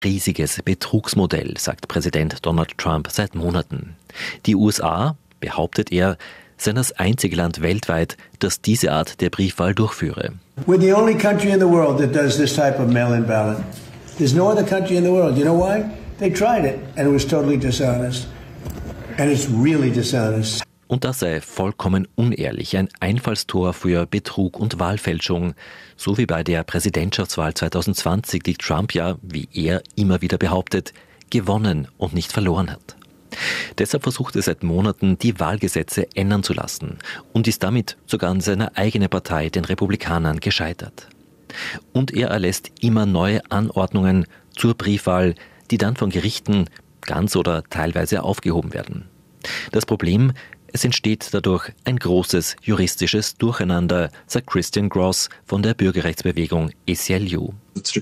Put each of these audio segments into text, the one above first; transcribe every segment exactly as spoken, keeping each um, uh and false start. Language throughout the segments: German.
Riesiges Betrugsmodell, sagt Präsident Donald Trump seit Monaten. Die U S A, behauptet er, seien das einzige Land weltweit, das diese Art der Briefwahl durchführe. We're the only country in the world that does this type of mail-in ballot. There's no other country in the world. You know why? They tried it and it was totally dishonest. And it's really dishonest. Und das sei vollkommen unehrlich, ein Einfallstor für Betrug und Wahlfälschung, so wie bei der Präsidentschaftswahl zwanzig zwanzig, die Trump ja, wie er immer wieder behauptet, gewonnen und nicht verloren hat. Deshalb versucht er seit Monaten, die Wahlgesetze ändern zu lassen und ist damit sogar an seiner eigenen Partei, den Republikanern, gescheitert. Und er erlässt immer neue Anordnungen zur Briefwahl, die dann von Gerichten ganz oder teilweise aufgehoben werden. Das Problem: Es entsteht dadurch ein großes juristisches Durcheinander, sagt Christian Gross von der Bürgerrechtsbewegung A C L U.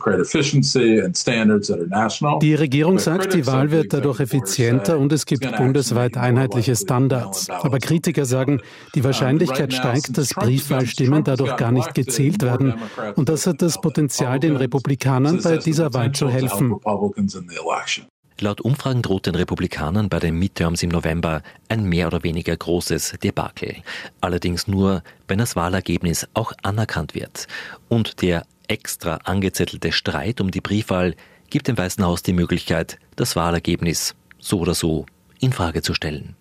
Die Regierung sagt, die Wahl wird dadurch effizienter und es gibt bundesweit einheitliche Standards. Aber Kritiker sagen, die Wahrscheinlichkeit steigt, dass Briefwahlstimmen dadurch gar nicht gezählt werden. Und das hat das Potenzial, den Republikanern bei dieser Wahl zu helfen. Laut Umfragen droht den Republikanern bei den Midterms im November ein mehr oder weniger großes Debakel. Allerdings nur, wenn das Wahlergebnis auch anerkannt wird. Und der extra angezettelte Streit um die Briefwahl gibt dem Weißen Haus die Möglichkeit, das Wahlergebnis so oder so in Frage zu stellen.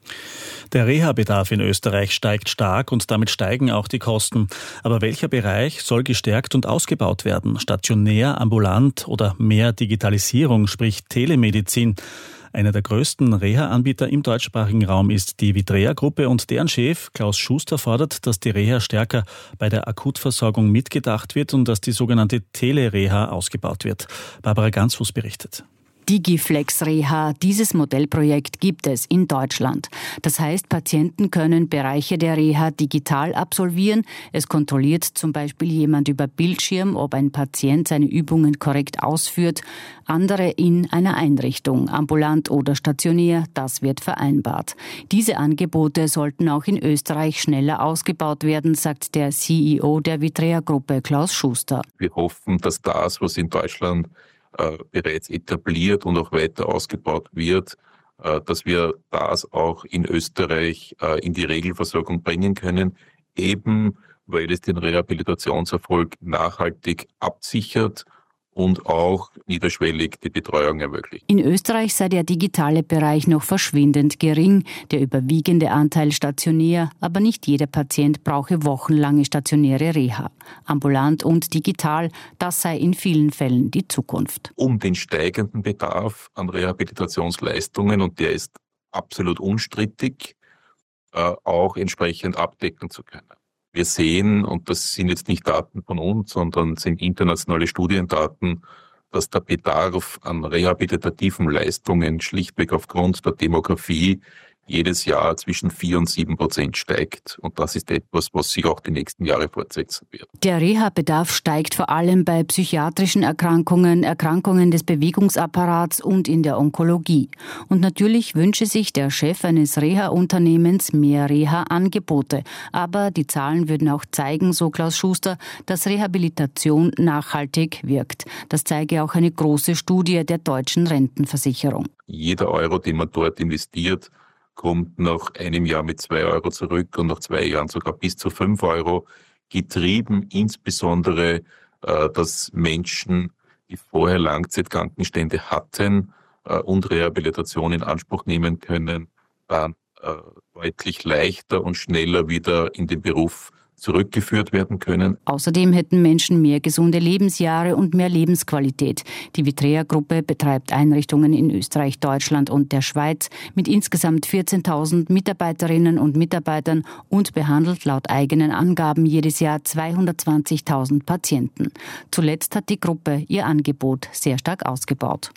Der Reha-Bedarf in Österreich steigt stark und damit steigen auch die Kosten. Aber welcher Bereich soll gestärkt und ausgebaut werden? Stationär, ambulant oder mehr Digitalisierung, sprich Telemedizin? Einer der größten Reha-Anbieter im deutschsprachigen Raum ist die Vitrea-Gruppe und deren Chef Klaus Schuster fordert, dass die Reha stärker bei der Akutversorgung mitgedacht wird und dass die sogenannte Telereha ausgebaut wird. Barbara Gansfuß berichtet. Digiflex Reha, dieses Modellprojekt gibt es in Deutschland. Das heißt, Patienten können Bereiche der Reha digital absolvieren. Es kontrolliert zum Beispiel jemand über Bildschirm, ob ein Patient seine Übungen korrekt ausführt. Andere in einer Einrichtung, ambulant oder stationär, das wird vereinbart. Diese Angebote sollten auch in Österreich schneller ausgebaut werden, sagt der C E O der Vitrea-Gruppe, Klaus Schuster. Wir hoffen, dass das, was in Deutschland Äh, bereits etabliert und auch weiter ausgebaut wird, äh, dass wir das auch in Österreich äh, in die Regelversorgung bringen können, eben weil es den Rehabilitationserfolg nachhaltig absichert und auch niederschwellig die Betreuung ermöglicht. In Österreich sei der digitale Bereich noch verschwindend gering, der überwiegende Anteil stationär, aber nicht jeder Patient brauche wochenlange stationäre Reha. Ambulant und digital, das sei in vielen Fällen die Zukunft. Um den steigenden Bedarf an Rehabilitationsleistungen, und der ist absolut unstrittig, äh, auch entsprechend abdecken zu können. Wir sehen, und das sind jetzt nicht Daten von uns, sondern sind internationale Studiendaten, dass der Bedarf an rehabilitativen Leistungen schlichtweg aufgrund der Demografie jedes Jahr zwischen vier und sieben Prozent steigt. Und das ist etwas, was sich auch die nächsten Jahre fortsetzen wird. Der Reha-Bedarf steigt vor allem bei psychiatrischen Erkrankungen, Erkrankungen des Bewegungsapparats und in der Onkologie. Und natürlich wünsche sich der Chef eines Reha-Unternehmens mehr Reha-Angebote. Aber die Zahlen würden auch zeigen, so Klaus Schuster, dass Rehabilitation nachhaltig wirkt. Das zeige auch eine große Studie der deutschen Rentenversicherung. Jeder Euro, den man dort investiert, kommt nach einem Jahr mit zwei Euro zurück und nach zwei Jahren sogar bis zu fünf Euro, getrieben insbesondere, äh, dass Menschen, die vorher Langzeitkrankenstände hatten äh, und Rehabilitation in Anspruch nehmen können, dann äh, deutlich leichter und schneller wieder in den Beruf zurückgeführt werden können. Außerdem hätten Menschen mehr gesunde Lebensjahre und mehr Lebensqualität. Die Vitrea-Gruppe betreibt Einrichtungen in Österreich, Deutschland und der Schweiz mit insgesamt vierzehntausend Mitarbeiterinnen und Mitarbeitern und behandelt laut eigenen Angaben jedes Jahr zweihundertzwanzigtausend Patienten. Zuletzt hat die Gruppe ihr Angebot sehr stark ausgebaut.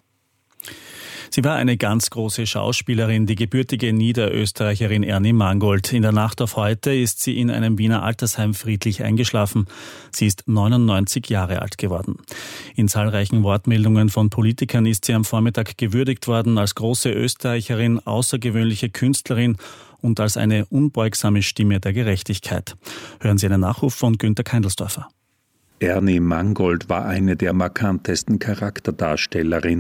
Sie war eine ganz große Schauspielerin, die gebürtige Niederösterreicherin Ernie Mangold. In der Nacht auf heute ist sie in einem Wiener Altersheim friedlich eingeschlafen. Sie ist neunundneunzig Jahre alt geworden. In zahlreichen Wortmeldungen von Politikern ist sie am Vormittag gewürdigt worden als große Österreicherin, außergewöhnliche Künstlerin und als eine unbeugsame Stimme der Gerechtigkeit. Hören Sie einen Nachruf von Günter Keindelsdorfer. Ernie Mangold war eine der markantesten Charakterdarstellerinnen